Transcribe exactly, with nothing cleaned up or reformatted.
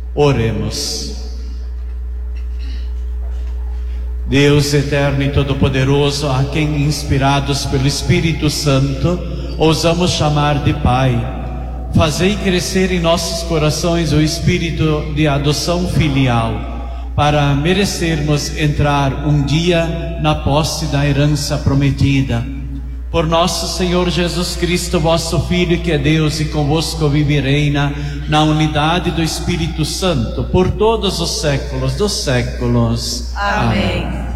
Oremos. Deus eterno e todo-poderoso, a quem, inspirados pelo Espírito Santo, ousamos chamar de Pai, fazei crescer em nossos corações o espírito de adoção filial, para merecermos entrar um dia na posse da herança prometida. Por nosso Senhor Jesus Cristo, vosso Filho, que é Deus e convosco vive e reina na unidade do Espírito Santo, por todos os séculos dos séculos. Amém.